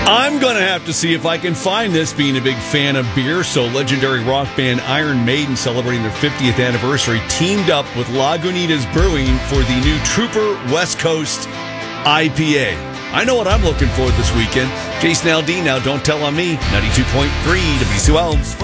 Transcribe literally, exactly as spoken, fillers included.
I'm going to have to see if I can find this, being a big fan of beer. So legendary rock band Iron Maiden, celebrating their fiftieth anniversary, teamed up with Lagunitas Brewing for the new Trooper West Coast I P A. I know what I'm looking for this weekend. Jason Aldean, now don't tell on me. ninety-two point three W C L.